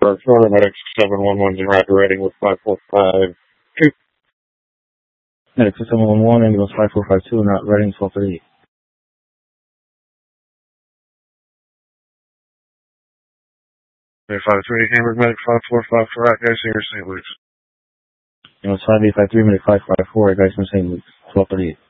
Florida Medic 711 Rapid Rating with 5452. Medic 711, ambulance 5452, not reading 1238. Medic 538, Hamburg Medic 5454, at Geisinger, St. Luke's. Ambulance 5853, medic 554, at Geisinger, St. Luke's, 1238.